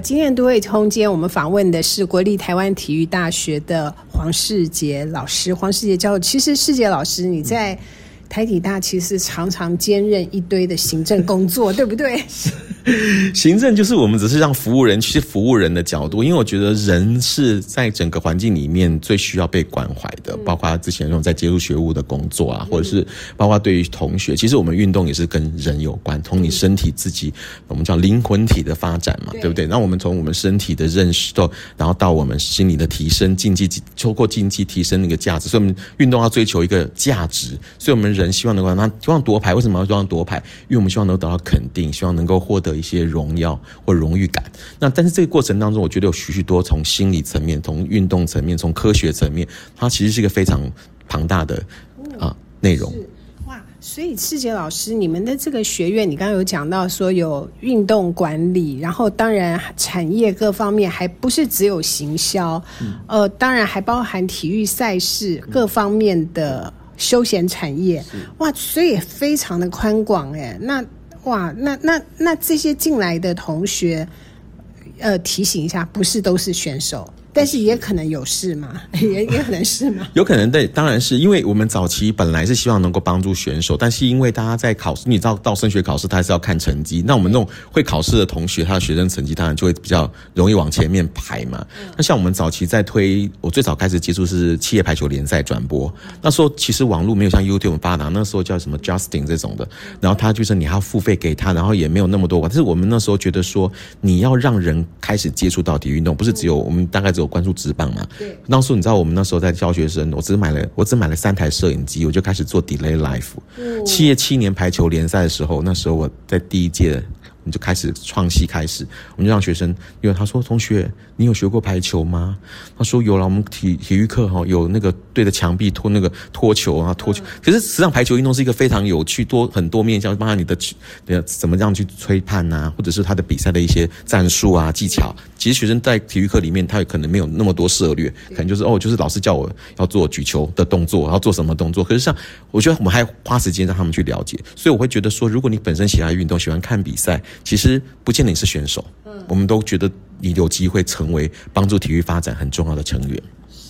今天都会空间我们访问的是国立台湾体育大学的黄世杰老师。黄世杰教授，其实世杰老师你在台体大其实常常兼任一堆的行政工作，对不对？ 行政就是我们只是让服务人去服务人的角度，因为我觉得人是在整个环境里面最需要被关怀的，包括之前那种在接触学务的工作啊，或者是包括对于同学，其实我们运动也是跟人有关，从你身体自己我们叫灵魂体的发展嘛，对不对？然后我们从我们身体的认识然后到我们心理的提升，透过竞技提升那个价值，所以我们运动要追求一个价值，所以我们人希望能够希望夺牌，为什么要希望夺牌？因为我们希望能够得到肯定，希望能够获得一些荣耀或荣誉感。那但是这个过程当中，我觉得有许许多从心理层面、从运动层面、从科学层面，它其实是一个非常庞大的内容。 哇，所以世杰老师，你们的这个学院，你刚刚有讲到说有运动管理，然后当然产业各方面还不是只有行销，当然还包含体育赛事各方面的休闲产业。哇，所以也非常的宽广哎。那这些进来的同学，提醒一下，不是都是选手，但是也可能有事嘛，也可能是嘛， 有可能对，当然是因为我们早期本来是希望能够帮助选手，但是因为大家在考试，你知道到升学考试，他还是要看成绩。那我们那种会考试的同学，他的学生成绩当然就会比较容易往前面排嘛。那像我们早期在推，我最早开始接触是企业排球联赛转播，那时候其实网络没有像 YouTube 发达，那时候叫什么 Justin 这种的，然后他就是你还要付费给他，然后也没有那么多。但是我们那时候觉得说，你要让人开始接触到体育运动，不是只有我们大概只有关注职棒嘛。对。那时候你知道我们那时候在教学生，我只买了3台摄影机，我就开始做 delay live。企业7年排球联赛的时候，那时候我在第一届，我们就开始创系开始，我们就让学生，因为他说同学，你有学过排球吗？他说有了，我们体育课有那个对着墙壁拖球啊拖球。可是实际上排球运动是一个非常有趣很多面向，包括你的怎么样去吹判啊，或者是他的比赛的一些战术啊技巧。其实学生在体育课里面，他可能没有那么多涉略，可能就是就是老师叫我要做举球的动作，要做什么动作。可是像我觉得我们还花时间让他们去了解，所以我会觉得说，如果你本身喜欢运动，喜欢看比赛，其实不见得你是选手，我们都觉得你有机会成为帮助体育发展很重要的成员。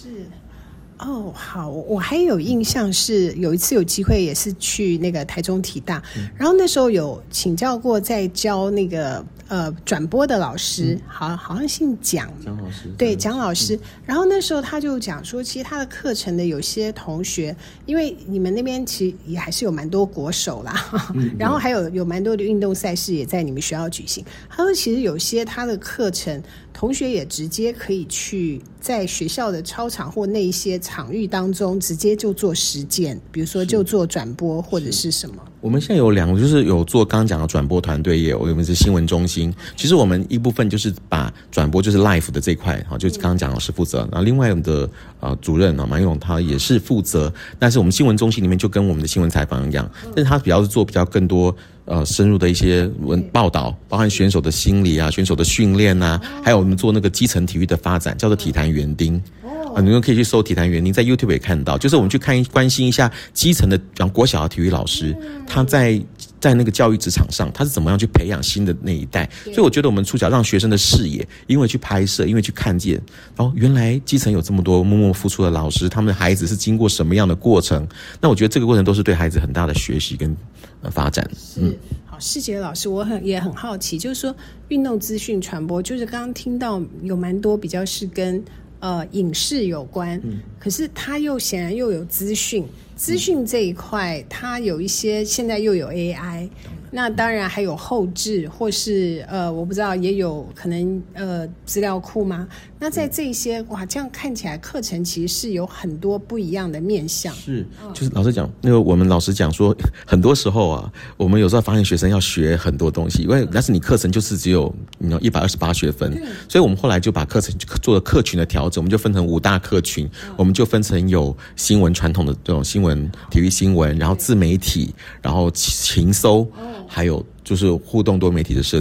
好，我还有印象是有一次有机会也是去那个台中体大，然后那时候有请教过在教那个转播的老师，好像姓蒋老师，对，蒋老师。然后那时候他就讲说，其实他的课程的有些同学，因为你们那边其实也还是有蛮多国手啦，然后还有蛮多的运动赛事也在你们学校举行。他说其实有些他的课程同学也直接可以去在学校的操场或那一些场域当中直接就做实践，比如说就做转播或者是什么。 我们现在有2个，就是有做刚刚讲的转播团队，也有我们是新闻中心。其实我们一部分就是把转播就是 live 的这一块，就是刚刚讲老师负责，然后另外我们的主任马永他也是负责，但是我们新闻中心里面就跟我们的新闻采访一样，但是他比较是做比较更多深入的一些报道，包含选手的心理啊、选手的训练啊，还有我们做那个基层体育的发展，叫做体坛园丁。你们可以去搜体坛园丁，在 YouTube 也看到，就是我们去关心一下基层的，讲国小的体育老师，他在那个教育职场上，他是怎么样去培养新的那一代。所以我觉得我们触角让学生的视野，因为去拍摄，因为去看见，原来基层有这么多默默付出的老师，他们的孩子是经过什么样的过程。那我觉得这个过程都是对孩子很大的学习跟发展。 好，世杰老师，我也很好奇，就是说运动资讯传播，就是刚刚听到有蛮多比较是跟影视有关，可是它又显然又有资讯这一块，它有一些现在又有 AI， 那当然还有后制或是我不知道也有可能资料库吗？那在这些这样看起来课程其实是有很多不一样的面向。是， 就是老师讲那个我们老师讲说，很多时候啊，我们有时候发现学生要学很多东西，因为但是你课程就是只有128学分，所以我们后来就把课程做了课群的调整，我们就分成5大课群，我们就分成有新闻传统的这种新闻、体育新闻，然后自媒体，然后情搜，还有就是互动多媒体的设计，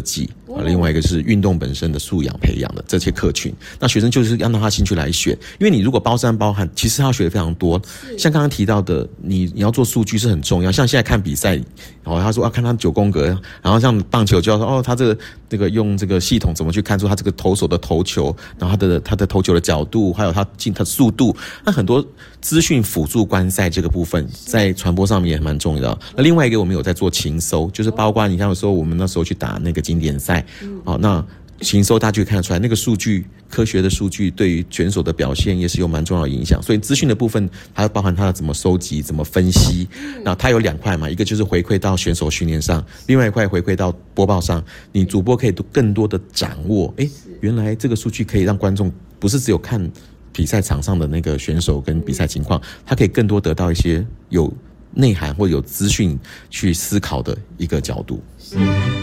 另外一个是运动本身的素养培养的这些客群。那学生就是按照他兴趣来选，因为你如果包山包含，其实他要学的非常多。像刚刚提到的，你要做数据是很重要。像现在看比赛，他说看他9宫格，然后像棒球就要说他这个用这个系统怎么去看出他这个投手的投球，然后他的投球的角度，还有他的速度。那很多资讯辅助观赛这个部分，在传播上面也蛮重要的。那另外一个我们有在做情搜，就是包括你像有时候我们那时候去打那个经典赛，那情搜大家就看得出来，那个数据科学的数据对于选手的表现也是有蛮重要的影响。所以资讯的部分还要包含他怎么收集、怎么分析。那它有2块嘛，一个就是回馈到选手训练上，另外一块回馈到播报上。你主播可以更多的掌握，原来这个数据可以让观众不是只有看比赛场上的那个选手跟比赛情况，他可以更多得到一些有内涵或有资讯去思考的一个角度。